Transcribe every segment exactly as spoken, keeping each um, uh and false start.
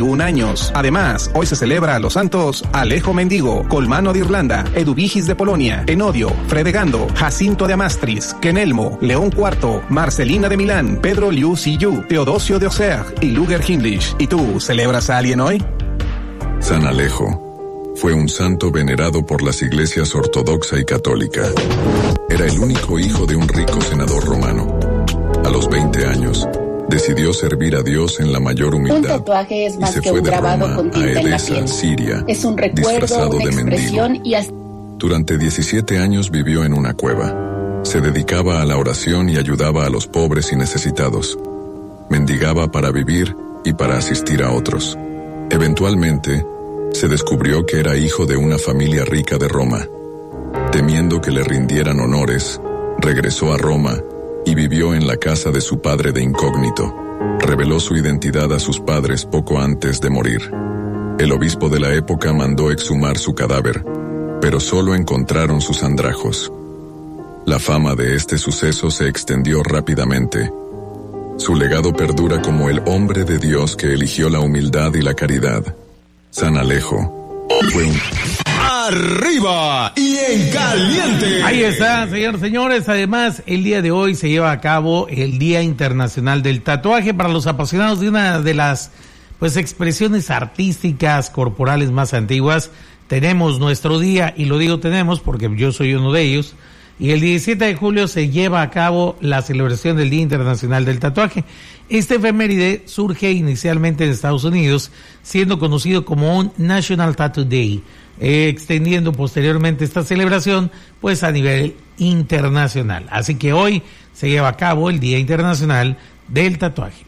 un años. Además, hoy se celebra a los santos Alejo Mendigo, Colmano de Irlanda, Eduvigis de Polonia, Enodio, Fredegando, Jacinto de Amastris, Kenelmo, León cuarto, Marcelina de Milán, Pedro Liu Siyu, Teodosio de Auxerre y Luger Hindlich. ¿Y tú, celebras a alguien hoy? San Alejo fue un santo venerado por las iglesias ortodoxa y católica. Era el único hijo de un rico senador romano. A los veinte años, decidió servir a Dios en la mayor humildad. Un tatuaje es más que un grabado con tinta en la piel. Siria, es un recuerdo, una expresión y hasta... Durante diecisiete años vivió en una cueva. Se dedicaba a la oración y ayudaba a los pobres y necesitados. Mendigaba para vivir y para asistir a otros. Eventualmente, se descubrió que era hijo de una familia rica de Roma. Temiendo que le rindieran honores, regresó a Roma y vivió en la casa de su padre de incógnito. Reveló su identidad a sus padres poco antes de morir. El obispo de la época mandó exhumar su cadáver, pero solo encontraron sus andrajos. La fama de este suceso se extendió rápidamente. Su legado perdura como el hombre de Dios que eligió la humildad y la caridad. San Alejo fue un... ¡Arriba y en caliente! Ahí está, señores, señores. Además, el día de hoy se lleva a cabo el Día Internacional del Tatuaje para los apasionados de una de las pues expresiones artísticas corporales más antiguas. Tenemos nuestro día, y lo digo tenemos porque yo soy uno de ellos, y el diecisiete de julio se lleva a cabo la celebración del Día Internacional del Tatuaje. Este efeméride surge inicialmente en Estados Unidos, siendo conocido como un National Tattoo Day, eh, extendiendo posteriormente esta celebración pues a nivel internacional. Así que hoy se lleva a cabo el Día Internacional del Tatuaje.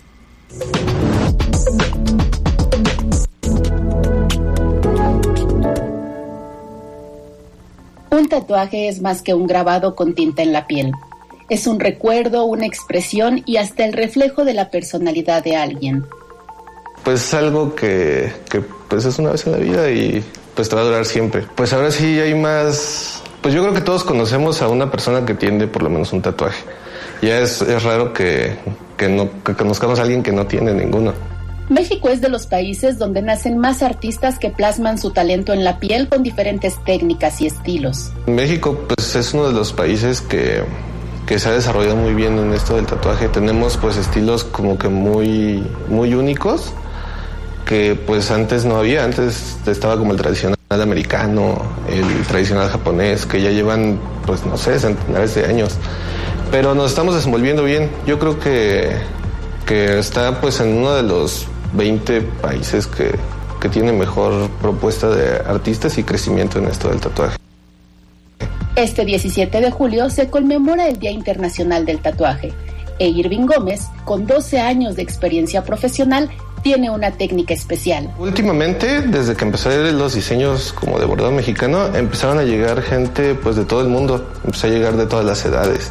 Un tatuaje es más que un grabado con tinta en la piel. Es un recuerdo, una expresión y hasta el reflejo de la personalidad de alguien. Pues es algo que, que pues es una vez en la vida y pues te va a durar siempre. Pues ahora sí hay más... Pues yo creo que todos conocemos a una persona que tiene por lo menos un tatuaje. Ya es, es raro que, que, no, que conozcamos a alguien que no tiene ninguno. México es de los países donde nacen más artistas que plasman su talento en la piel con diferentes técnicas y estilos. México pues es uno de los países que, que se ha desarrollado muy bien en esto del tatuaje. Tenemos pues estilos como que muy, muy únicos que pues antes no había. Antes estaba como el tradicional americano, el tradicional japonés, que ya llevan pues no sé, centenares de años. Pero nos estamos desenvolviendo bien. Yo creo que, que está pues en uno de los veinte países que, que tiene mejor propuesta de artistas y crecimiento en esto del tatuaje. Este diecisiete de julio se conmemora el Día Internacional del Tatuaje e Irving Gómez, con doce años de experiencia profesional, tiene una técnica especial. Últimamente, desde que empecé a ver los diseños como de bordado mexicano, empezaron a llegar gente pues de todo el mundo, empezó a llegar de todas las edades.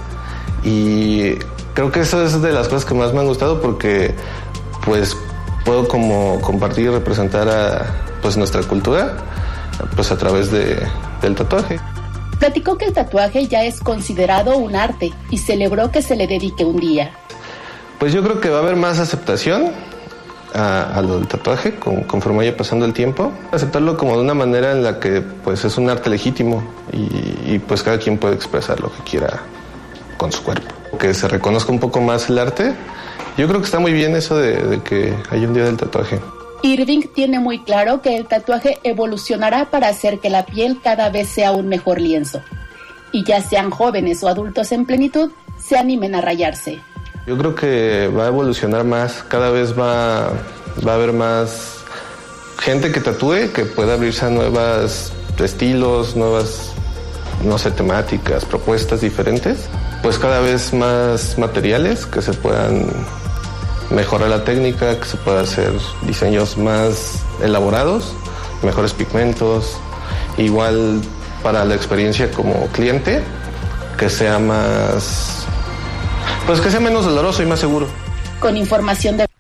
Y creo que eso es de las cosas que más me han gustado porque pues puedo como compartir y representar a pues nuestra cultura pues a través de, del tatuaje. Platicó que el tatuaje ya es considerado un arte y celebró que se le dedique un día. Pues yo creo que va a haber más aceptación a, a lo del tatuaje con, conforme vaya pasando el tiempo. Aceptarlo como de una manera en la que pues es un arte legítimo y, y pues cada quien puede expresar lo que quiera con su cuerpo. Que se reconozca un poco más el arte. Yo creo que está muy bien eso de, de que haya un día del tatuaje. Irving tiene muy claro que el tatuaje evolucionará para hacer que la piel cada vez sea un mejor lienzo. Y ya sean jóvenes o adultos en plenitud, se animen a rayarse. Yo creo que va a evolucionar más, cada vez va, va a haber más gente que tatúe, que pueda abrirse a nuevos estilos, nuevas, no sé, temáticas, propuestas diferentes. Pues cada vez más materiales que se puedan mejorar la técnica, que se pueda hacer diseños más elaborados, mejores pigmentos, igual para la experiencia como cliente, que sea más, pues que sea menos doloroso y más seguro. Con información de